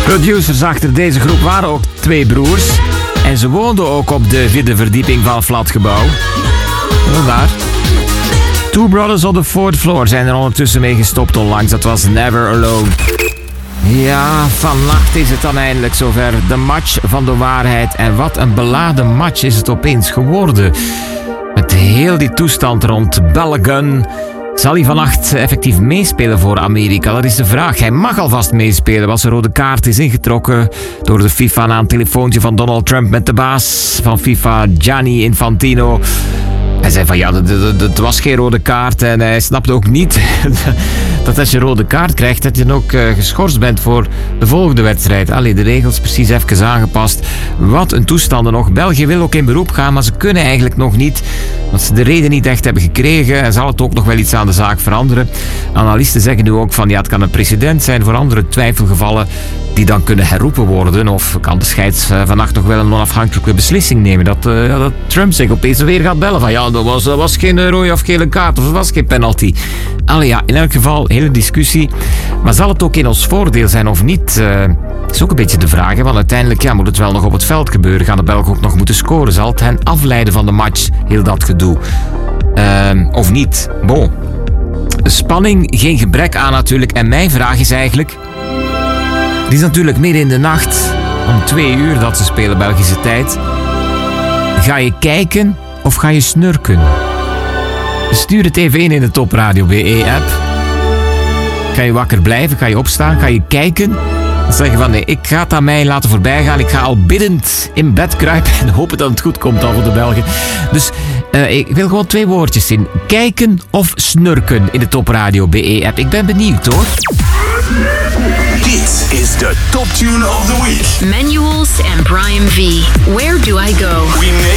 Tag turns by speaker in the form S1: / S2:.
S1: Producers achter deze groep waren ook twee broers. En ze woonden ook op de 4e verdieping van het flatgebouw. Vandaar. Two Brothers on the 4th Floor zijn er ondertussen mee gestopt onlangs. Dat was Never Alone. Ja, vannacht is het dan eindelijk zover. De match van de waarheid. En wat een beladen match is het opeens geworden. Met heel die toestand rond Balogun. Zal hij vannacht effectief meespelen voor Amerika? Dat is de vraag. Hij mag alvast meespelen, want zijn rode kaart is ingetrokken door de FIFA na een telefoontje van Donald Trump met de baas van FIFA, Gianni Infantino. Hij zei van ja, het was geen rode kaart en hij snapte ook niet dat als je een rode kaart krijgt, dat je dan ook geschorst bent voor de volgende wedstrijd. Allee, de regels precies even aangepast. Wat een toestanden nog. België wil ook in beroep gaan, maar ze kunnen eigenlijk nog niet, want ze de reden niet echt hebben gekregen en zal het ook nog wel iets aan de zaak veranderen. Analisten zeggen nu ook van ja, het kan een precedent zijn voor andere twijfelgevallen die dan kunnen herroepen worden. Of kan de scheids vannacht nog wel een onafhankelijke beslissing nemen dat Trump zich opeens weer gaat bellen van ja, dat was geen rode of gele kaart of dat was geen penalty. Allee ja, in elk geval, hele discussie. Maar zal het ook in ons voordeel zijn of niet? Is ook een beetje de vraag, want uiteindelijk moet het wel nog op het veld gebeuren. Gaan de Belgen ook nog moeten scoren? Zal het hen afleiden van de match, heel dat gedoe? Of niet? Bon. Spanning, geen gebrek aan natuurlijk. En mijn vraag is eigenlijk... Het is natuurlijk midden in de nacht, om 2 uur dat ze spelen Belgische tijd. Ga je kijken of ga je snurken? Stuur het even in de Top Radio BE-app. Ga je wakker blijven? Ga je opstaan? Ga je kijken? Dan zeg je van nee, ik ga het aan mij laten voorbij gaan. Ik ga al biddend in bed kruipen en hopen dat het goed komt dan voor de Belgen. Dus ik wil gewoon 2 woordjes in. Kijken of snurken in de Top Radio BE-app. Ik ben benieuwd hoor.
S2: Dit is de Top Tune of the Week.
S3: Manuals and Brian V. Where do I go?
S2: We make